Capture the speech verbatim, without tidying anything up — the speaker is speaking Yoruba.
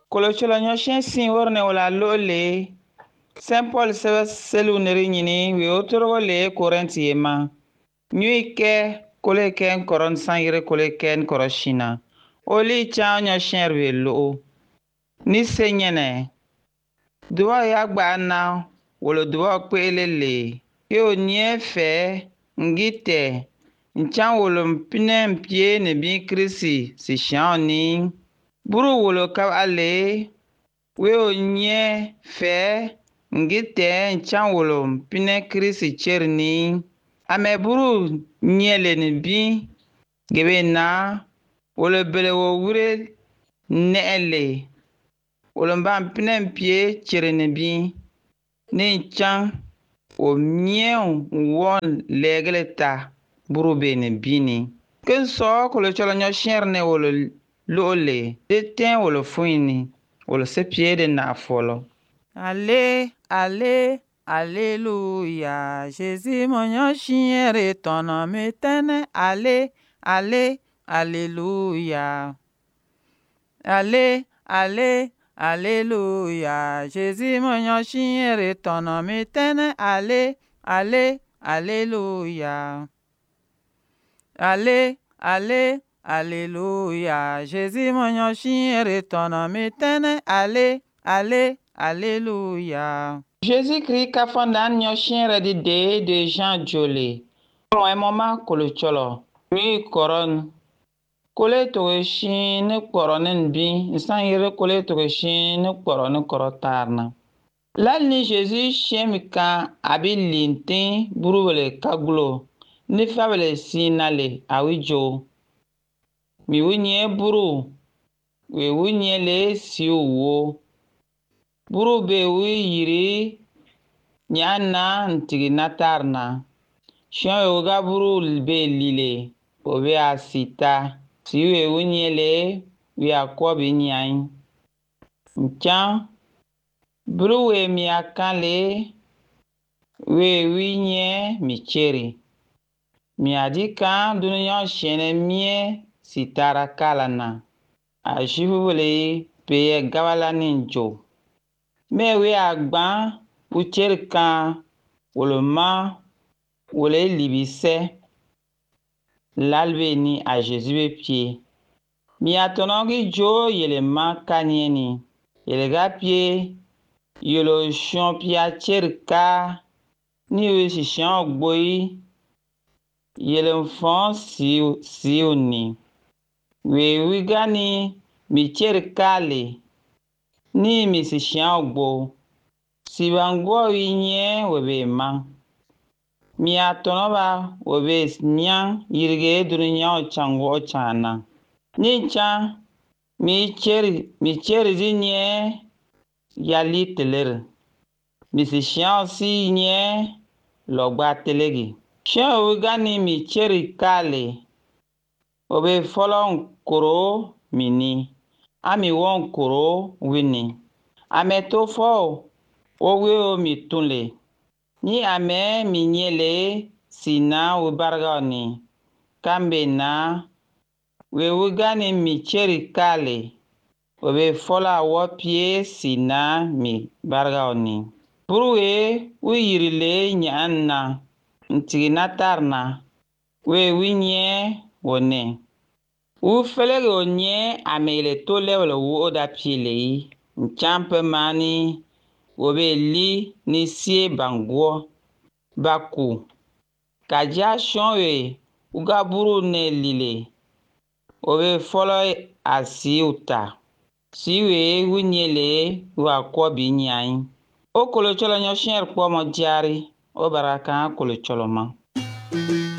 Kolochola nyoshen sin worne wala lole. Saint Paul sebe selu neri nyini we otoro le Korenti yema. Nyui ke kole ken koron sangire kole ken koroshina. Oli cha nyoshen we lo. Ni senyene. Duwa ya gba na wolo duwa kwelele. Ke o nye fe ngite. Nchan wolo mpine mpie ne bi krisi si shani. Buru wolo kab ale. We o nye fe ngite nchan wolo mpine krisi cherni. Ame buru nye le ni bi. Gebe na wolo bele wo wure neele. Wolo mba mpine mpie cherni bi. Ni nchan o nye won legele ta. Buru be ni bini. Ken so kolo cholo nyo sherne wolo lole. De ten wolo fuini. Wolo se piede na folo. Allez, allez, alléluia. Jésus mon chien ton nom éternel. Allez, allez, alléluia. Allez, allez, alléluia. Jésus mon chien ton nom éternel. Allez, allez, alléluia. Allez, allez, alléluia. Jésus mon chien ton nom éternel. Allez, allez, alléluia. Jésus-Christ ka fondan nyo shinre di de de Jean Jolé. Mwen mama kolo cholo. Mi koron. Kole toge shin ne koronen bi. Nsan yere kole toge shin ne koronen korotarna. Lal ni Jésus shin mi kan abi lintin buruwele kaglo. Ni fabele sinale awijo. Mi wunye buru. We wunye le si uwo. Buru be wi yiri nyana ntigi natarna. Shion yoga buru be lile. Obe asita. Si we wunyele we akwabi nyany. Nchan. Buru we mi akale. We winye mi cheri. Mi adika dunyan shene mie sitara kalana. A jivule peye gawala ninjo. Me we agban ucher kan woloma wole libise lalbe ni a Jésus be pied. Mi atonongi jo yele man kanyeni. Yele ga pied yelo shon pia cherka ni we si shan boyi yele mfon si si oni. We wigani mi cherka le. Ni mi si shan ogbo. Si bangwa winye webe man. Mi atonoba webe nyan yirge dunya ochango ochana. Ni chan mi cheri mi cheri zinye yali teler. Mi si shan si nye logba telegi. Shan wigani mi cheri kale. Webe folon koro mini. Ami won koro wini. Ame to fo owe o mi tunle. Ni ame mi nyele sina ubarga ni. Kambe na we wugani mi cheri kale. Obe fola wopie sina mi barga ni. Buruwe u yirile nyanna. Ntigi natarna. We winye wone. U felege onye amele tole wala u oda pile. Nchampe mani wobe li ni sie bangwo baku. Kaja shonwe uga buru ne lile. Wobe follow asi uta. Siwe winyele wakwa binyanyi. O kolo cholo nyosher kwa mojari. O baraka kolo cholo ma.